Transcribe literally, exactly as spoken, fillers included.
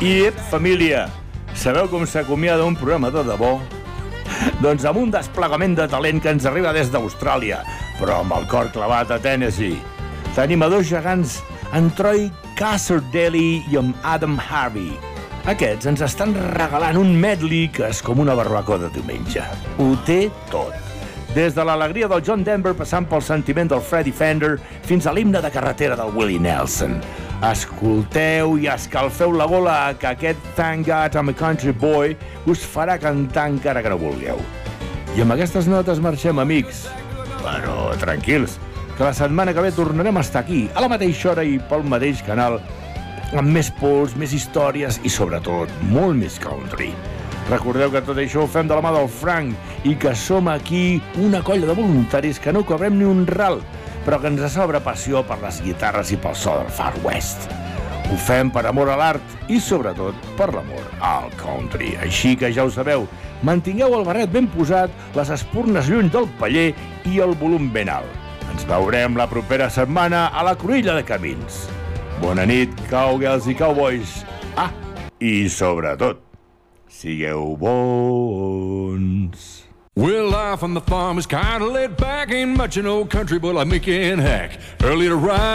I, ep, família, sabeu com s'acomiada un programa de debò? Doncs amb un desplegament de talent que ens arriba des d'Austràlia, però amb el cor clavat a Tennessee. Tenim a dos gegants, en Troy Cassar-Daley i amb Adam Harvey. Aquests ens estan regalant un medley que és com una barbacoa de diumenge. Ho té tot. Des de l'alegria del John Denver passant pel sentiment del Freddie Fender fins a l'himne de carretera del Willie Nelson. Escolteu i escalfeu la gola que aquest Thank God I'm a Country Boy us farà cantar encara que no vulgueu. I amb aquestes notes marxem, amics. Però tranquils, que la setmana que ve tornarem a estar aquí, a la mateixa hora i pel mateix canal, amb més pols, més històries i, sobretot, molt més country. Recordeu que tot això ho fem de la mà del Frank i que som aquí una colla de voluntaris que no cobrem ni un ral, però que ens sobra passió per les guitarres i pel so del Far West. Ho fem per amor a l'art i, sobretot, per l'amor al country. Així que ja ho sabeu, mantingueu el barret ben posat, les espurnes lluny del paller i el volum ben alt. Ens veurem la propera setmana a la Cruïlla de Camins. Bona nit, cowgirls i cowboys. Ah, i sobretot, sigueu bons. Well, life on the farm is kinda laid back. Ain't much an old country boy like Mickey and Hack. Early to rise.